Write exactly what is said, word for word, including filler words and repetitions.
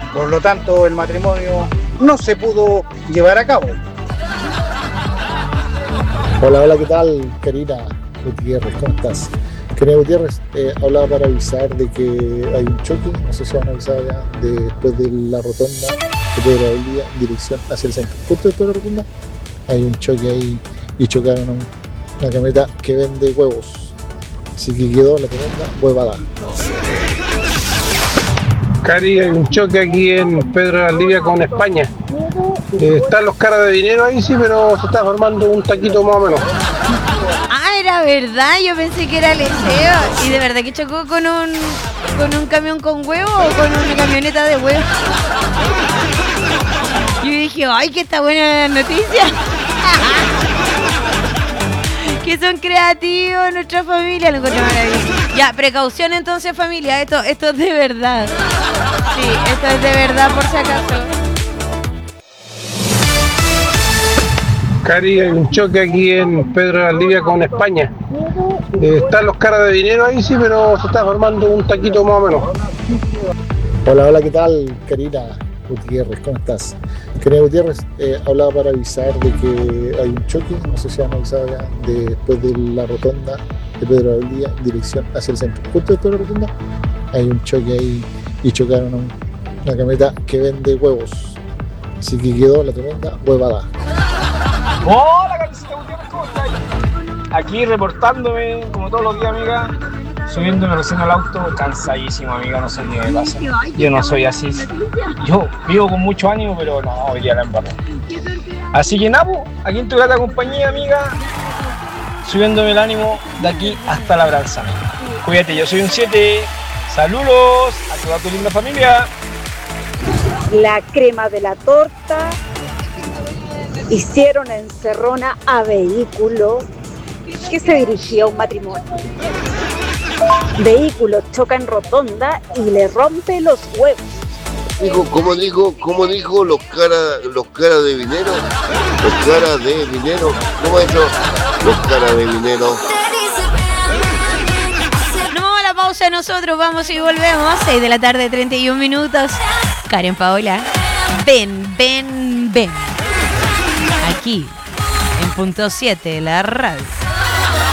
Por lo tanto, el matrimonio no se pudo llevar a cabo. Hola, hola, ¿qué tal, Karina Gutiérrez? ¿Cómo estás? Karina Gutiérrez, eh, hablaba para avisar de que hay un choque, no sé si han avisado ya, de, después de la rotonda de Pedro Avelía, en dirección hacia el centro. Justo después de la rotonda hay un choque ahí y chocaron a un- una camioneta que vende huevos. Así que quedó la tremenda huevada. Cari, hay un choque aquí en Pedro de Valdivia con España. Eh, están los caras de dinero ahí, sí, pero se está formando un taquito más o menos. Ah, era verdad, yo pensé que era Leseo. ¿Y de verdad que chocó con un con un camión con huevo o con una camioneta de huevo? Yo dije, ay, que está buena la noticia. Que son creativos nuestra familia, lo encontré maravilloso. Ya, precaución entonces, familia, esto, esto es de verdad. Sí, esto es de verdad por si acaso. Cari, hay un choque aquí en Pedro de Valdivia con España. Eh, están los caras de dinero ahí, sí, pero se está formando un taquito más o menos. Hola, hola, ¿qué tal, Karina Gutiérrez? ¿Cómo estás? Karina Gutiérrez, eh, hablaba para avisar de que hay un choque, no sé si han avisado ya, de, después de la rotonda de Pedro Avelía, en dirección hacia el centro. Justo después de la rotonda hay un choque ahí y chocaron a un- una camioneta que vende huevos. Así que quedó la tremenda huevada. Hola, Carlosita Gutiérrez, ¿cómo estáis? Aquí reportándome, como todos los días, amiga, subiéndome recién al auto, cansadísimo, amiga, no sé qué me pasa. Yo no soy así. Yo vivo con mucho ánimo, pero no, hoy día la embarré. Así que, Napo, aquí en tu grata compañía, amiga, subiéndome el ánimo de aquí hasta la Labranza. Cuídate, yo soy un siete. Saludos a toda tu linda familia. La crema de la torta, hicieron encerrona a vehículo que se dirigía a un matrimonio. Vehículo choca en rotonda y le rompe los huevos. Dijo, ¿cómo dijo? ¿Cómo dijo? Los caras los cara de dinero. Los caras de dinero. ¿Cómo ha hecho? Los caras de dinero. Nos vamos a la pausa, nosotros vamos y volvemos. seis de la tarde, treinta y un minutos. Karen Paola, ven, ven, ven. Aquí, en punto siete, la radio.